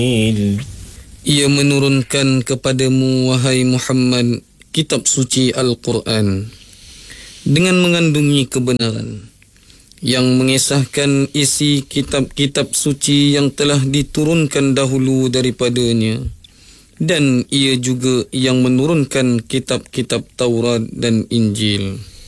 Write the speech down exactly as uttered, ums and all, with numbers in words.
Ia menurunkan kepadamu, wahai Muhammad, kitab suci Al-Quran dengan mengandungi kebenaran, yang mengisahkan isi kitab-kitab suci yang telah diturunkan dahulu daripadanya, dan ia juga yang menurunkan kitab-kitab Taurat dan Injil.